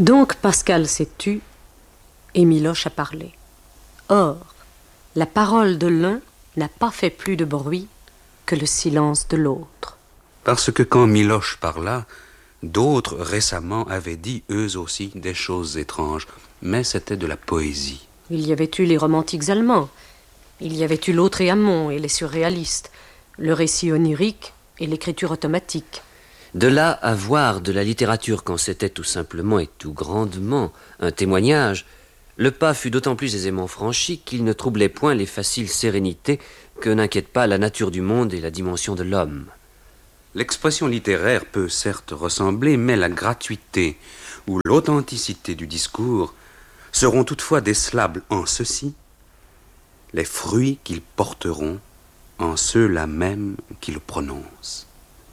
Donc Pascal s'est tu et Miloche a parlé. Or, la parole de l'un n'a pas fait plus de bruit que le silence de l'autre. Parce que quand Miloche parla, d'autres récemment avaient dit eux aussi des choses étranges, mais c'était de la poésie. Il y avait eu les romantiques allemands, il y avait eu l'Autréamont et les surréalistes, le récit onirique et l'écriture automatique. De là à voir de la littérature quand c'était tout simplement et tout grandement un témoignage, le pas fut d'autant plus aisément franchi qu'il ne troublait point les faciles sérénités que n'inquiète pas la nature du monde et la dimension de l'homme. L'expression littéraire peut certes ressembler, mais la gratuité ou l'authenticité du discours seront toutefois décelables en ceci: les fruits qu'ils porteront en ceux-là même qui le prononcent.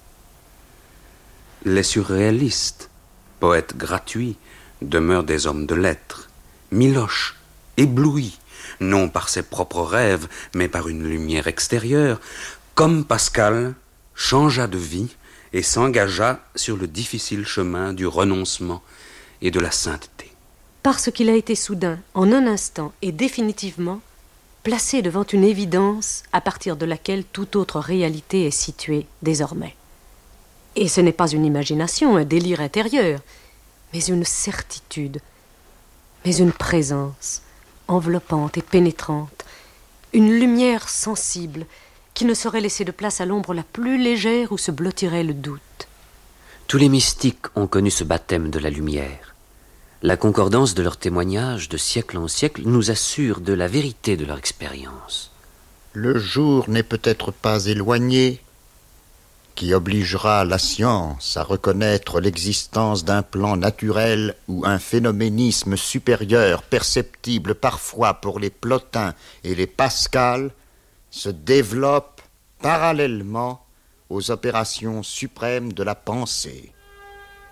Les surréalistes, poètes gratuits, demeurent des hommes de lettres. Miloche, ébloui, non par ses propres rêves, mais par une lumière extérieure, comme Pascal, changea de vie et s'engagea sur le difficile chemin du renoncement et de la sainteté. Parce qu'il a été soudain, en un instant et définitivement, placé devant une évidence à partir de laquelle toute autre réalité est située désormais. Et ce n'est pas une imagination, un délire intérieur, mais une certitude, mais une présence enveloppante et pénétrante, une lumière sensible qui ne saurait laisser de place à l'ombre la plus légère où se blottirait le doute. Tous les mystiques ont connu ce baptême de la lumière. La concordance de leurs témoignages de siècle en siècle nous assure de la vérité de leur expérience. Le jour n'est peut-être pas éloigné qui obligera la science à reconnaître l'existence d'un plan naturel où un phénoménisme supérieur, perceptible parfois pour les Plotins et les Pascal, se développe parallèlement aux opérations suprêmes de la pensée.